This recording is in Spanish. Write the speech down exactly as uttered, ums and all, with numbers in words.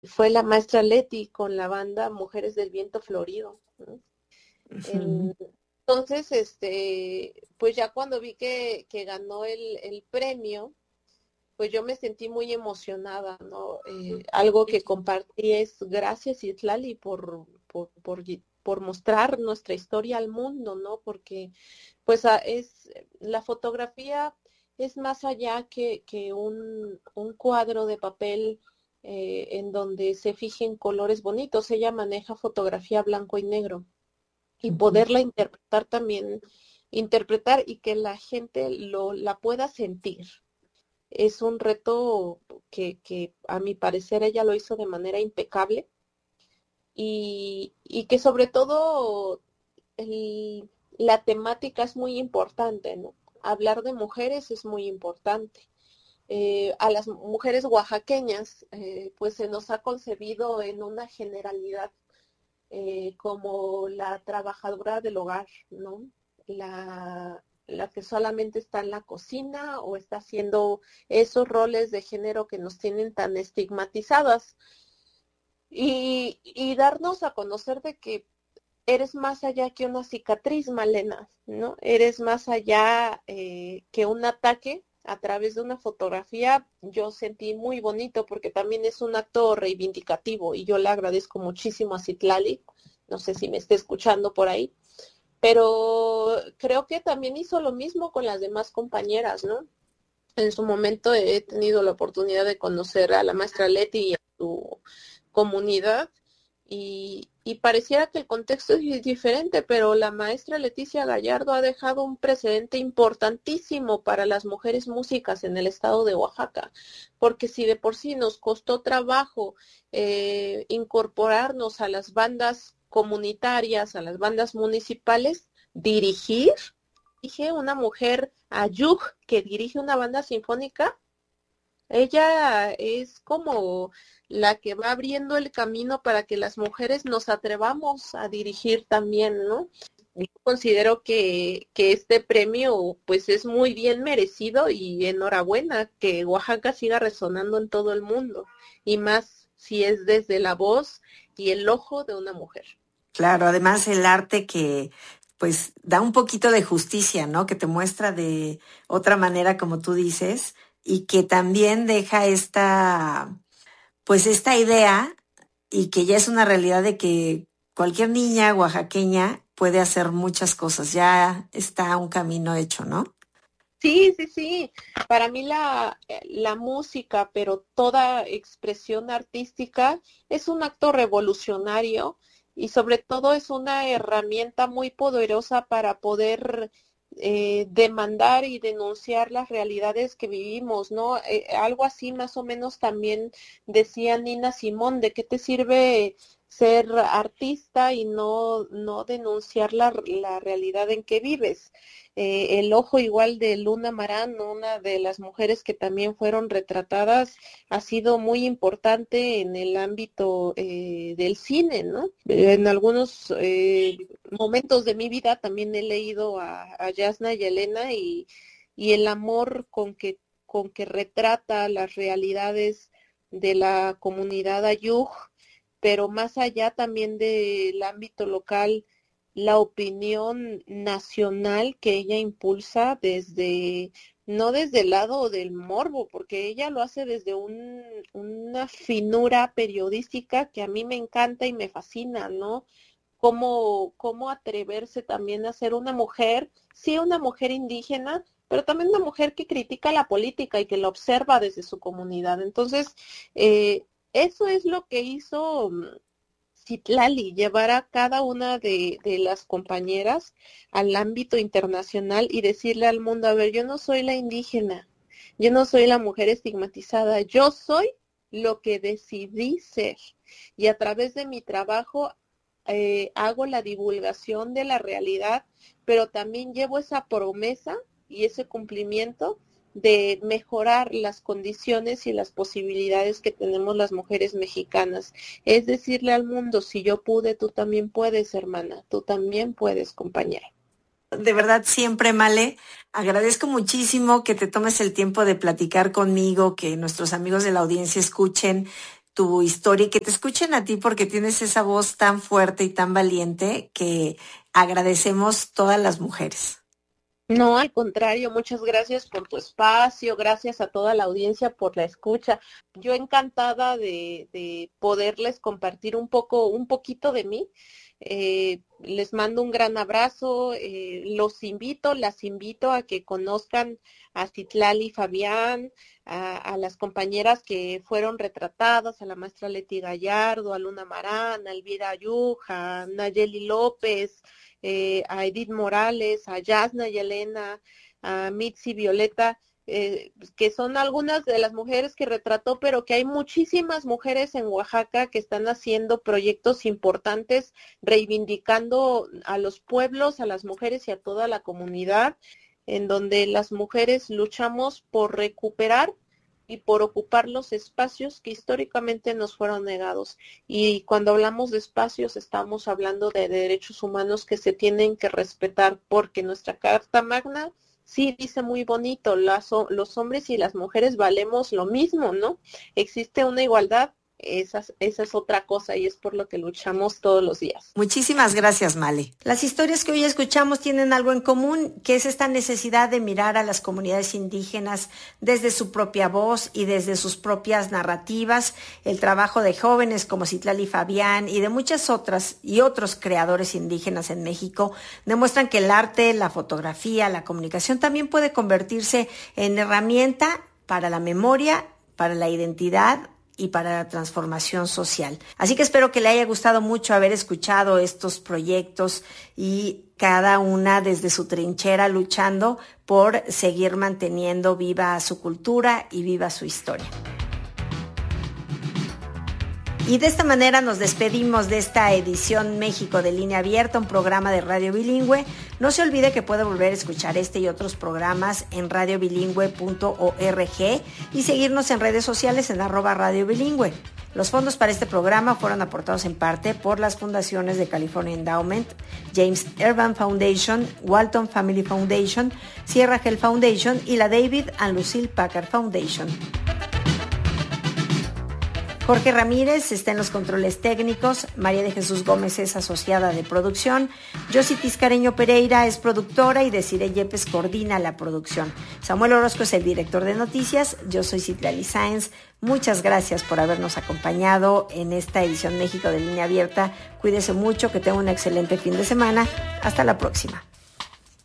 fue la maestra Leti con la banda Mujeres del Viento Florido, ¿no? Ujú. En- entonces, este, pues ya cuando vi que, que ganó el, el premio, pues yo me sentí muy emocionada, ¿no? Eh, algo que compartí es gracias, Itlali, por, por, por, por mostrar nuestra historia al mundo, ¿no? Porque pues a- es la fotografía es más allá que, que un, un cuadro de papel eh, en donde se fijen colores bonitos. Ella maneja fotografía blanco y negro y Ujú. poderla interpretar también, interpretar y que la gente lo, la pueda sentir. Es un reto que, que a mi parecer ella lo hizo de manera impecable y, y que sobre todo el, la temática es muy importante, ¿no? Hablar de mujeres es muy importante. Eh, a las mujeres oaxaqueñas, eh, pues se nos ha concebido en una generalidad eh, como la trabajadora del hogar, ¿no? La, la que solamente está en la cocina o está haciendo esos roles de género que nos tienen tan estigmatizadas. Y, y darnos a conocer de que eres más allá que una cicatriz, Malena, ¿no? Eres más allá eh, que un ataque a través de una fotografía. Yo sentí muy bonito porque también es un acto reivindicativo y yo le agradezco muchísimo a Citlali, no sé si me esté escuchando por ahí, pero creo que también hizo lo mismo con las demás compañeras, ¿no? En su momento he tenido la oportunidad de conocer a la maestra Leti y a su comunidad y, y pareciera que el contexto es diferente, pero la maestra Leticia Gallardo ha dejado un precedente importantísimo para las mujeres músicas en el estado de Oaxaca, porque si de por sí nos costó trabajo eh, incorporarnos a las bandas comunitarias, a las bandas municipales, dirigir, dije, una mujer Ayug que dirige una banda sinfónica, ella es como la que va abriendo el camino para que las mujeres nos atrevamos a dirigir también, ¿no? Yo considero que, que este premio pues es muy bien merecido y enhorabuena que Oaxaca siga resonando en todo el mundo y más si es desde la voz y el ojo de una mujer. Claro, además el arte que pues da un poquito de justicia, ¿no? Que te muestra de otra manera, como tú dices, y que también deja esta, pues esta idea y que ya es una realidad de que cualquier niña oaxaqueña puede hacer muchas cosas, ya está un camino hecho, ¿no? Sí, sí, sí. Para mí la, la música, pero toda expresión artística es un acto revolucionario y sobre todo es una herramienta muy poderosa para poder eh, demandar y denunciar las realidades que vivimos, ¿no? Eh, algo así más o menos también decía Nina Simón, ¿de qué te sirve ser artista y no, no denunciar la, la realidad en que vives? Eh, el ojo igual de Luna Marán, una de las mujeres que también fueron retratadas, ha sido muy importante en el ámbito eh, del cine, ¿no? En algunos eh, momentos de mi vida también he leído a, a Yasna y Elena y, y el amor con que, con que retrata las realidades de la comunidad ayuk, pero más allá también del ámbito local, la opinión nacional que ella impulsa desde, no desde el lado del morbo, porque ella lo hace desde un, una finura periodística que a mí me encanta y me fascina, ¿no? Cómo, cómo atreverse también a ser una mujer, sí, una mujer indígena, pero también una mujer que critica la política y que la observa desde su comunidad. Entonces, eh, eso es lo que hizo Citlali, llevar a cada una de, de las compañeras al ámbito internacional y decirle al mundo, a ver, yo no soy la indígena, yo no soy la mujer estigmatizada, yo soy lo que decidí ser. Y a través de mi trabajo eh, hago la divulgación de la realidad, pero también llevo esa promesa y ese cumplimiento de mejorar las condiciones y las posibilidades que tenemos las mujeres mexicanas. Es decirle al mundo, si yo pude, tú también puedes, hermana, tú también puedes, compañera. De verdad, siempre, Male, agradezco muchísimo que te tomes el tiempo de platicar conmigo, que nuestros amigos de la audiencia escuchen tu historia y que te escuchen a ti porque tienes esa voz tan fuerte y tan valiente que agradecemos todas las mujeres. No, al contrario, muchas gracias por tu espacio, gracias a toda la audiencia por la escucha. Yo encantada de, de poderles compartir un poco, un poquito de mí. Eh, les mando un gran abrazo, eh, los invito, las invito a que conozcan a Citlali Fabián, a, a las compañeras que fueron retratadas, a la maestra Leti Gallardo, a Luna Marán, a Elvira Ayuja, a Nayeli López, eh, a Edith Morales, a Yasna y Elena, a Mitzi Violeta, Eh, que son algunas de las mujeres que retrató, pero que hay muchísimas mujeres en Oaxaca que están haciendo proyectos importantes, reivindicando a los pueblos, a las mujeres y a toda la comunidad, en donde las mujeres luchamos por recuperar y por ocupar los espacios que históricamente nos fueron negados. Y cuando hablamos de espacios, estamos hablando de derechos humanos que se tienen que respetar, porque nuestra Carta Magna sí dice muy bonito, las, los hombres y las mujeres valemos lo mismo, ¿no? Existe una igualdad, esa, esa es otra cosa y es por lo que luchamos todos los días. Muchísimas gracias, Male. Las historias que hoy escuchamos tienen algo en común, que es esta necesidad de mirar a las comunidades indígenas desde su propia voz y desde sus propias narrativas. El trabajo de jóvenes como Citlali Fabián y de muchas otras y otros creadores indígenas en México demuestran que el arte, la fotografía, la comunicación también puede convertirse en herramienta para la memoria, para la identidad y para la transformación social. Así que espero que le haya gustado mucho haber escuchado estos proyectos y cada una desde su trinchera luchando por seguir manteniendo viva su cultura y viva su historia. Y de esta manera nos despedimos de esta edición México de Línea Abierta, un programa de radio bilingüe. No se olvide que puede volver a escuchar este y otros programas en radio bilingüe punto org y seguirnos en redes sociales en arroba radio bilingüe. Los fondos para este programa fueron aportados en parte por las fundaciones de California Endowment, James Urban Foundation, Walton Family Foundation, Sierra Health Foundation y la David and Lucille Packard Foundation. Jorge Ramírez está en los controles técnicos, María de Jesús Gómez es asociada de producción, Josie Tiscareño Pereira es productora y Desiree Yepes coordina la producción. Samuel Orozco es el director de noticias, yo soy Citlali Sáenz. Muchas gracias por habernos acompañado en esta edición México de Línea Abierta. Cuídese mucho, que tenga un excelente fin de semana. Hasta la próxima.